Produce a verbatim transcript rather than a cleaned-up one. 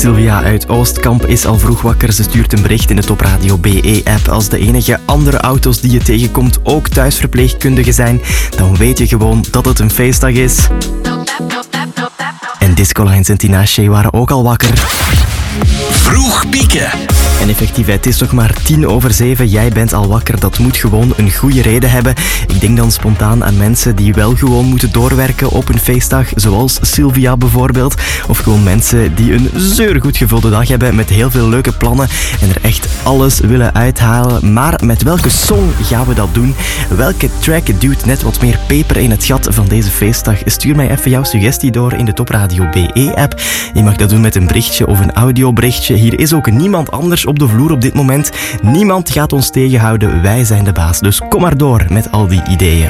Sylvia uit Oostkamp is al vroeg wakker. Ze stuurt een bericht in de Top Radio B E-app. Als de enige andere auto's die je tegenkomt ook thuisverpleegkundigen zijn, dan weet je gewoon dat het een feestdag is. En Disco Lines en Tinashe waren ook al wakker. Vroeg pieken. En effectief, het is nog maar tien over zeven. Jij bent al wakker. Dat moet gewoon een goede reden hebben. Ik denk dan spontaan aan mensen die wel gewoon moeten doorwerken op een feestdag. Zoals Sylvia bijvoorbeeld. Of gewoon mensen die een zeer goed gevulde dag hebben met heel veel leuke plannen en er echt alles willen uithalen. Maar met welke song gaan we dat doen? Welke track duwt net wat meer peper in het gat van deze feestdag? Stuur mij even jouw suggestie door in de Top Radio B E-app. Je mag dat doen met een berichtje of een audioberichtje. Hier is ook niemand anders op de vloer op dit moment. Niemand gaat ons tegenhouden. Wij zijn de baas. Dus kom maar door met al die ideeën.